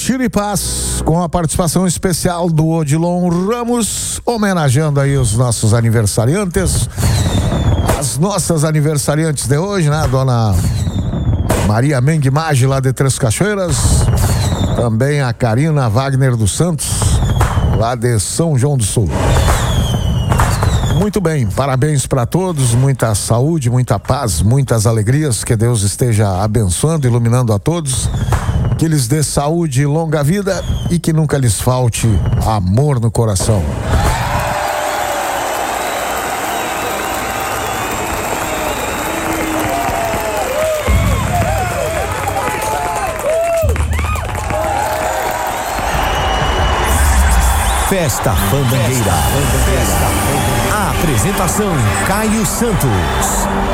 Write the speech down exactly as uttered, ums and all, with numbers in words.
Tiro e Paz, com a participação especial do Odilon Ramos, homenageando aí os nossos aniversariantes, as nossas aniversariantes de hoje, né? Dona Maria Mengue Maggi, lá de Três Cachoeiras, também a Karina Wagner dos Santos, lá de São João do Sul. Muito bem, parabéns para todos, muita saúde, muita paz, muitas alegrias, que Deus esteja abençoando, iluminando a todos, que lhes dê saúde e longa vida e que nunca lhes falte amor no coração. Festa Fandangueira. A apresentação: Caio Santos.